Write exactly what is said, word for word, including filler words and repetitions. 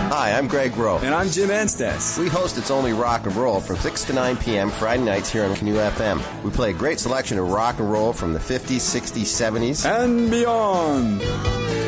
Hi, I'm Greg Rowe. And I'm Jim Anstess. We host It's Only Rock and Roll from six to nine p.m. Friday nights here on Canoe F M. We play a great selection of rock and roll from the fifties, sixties, seventies, and beyond.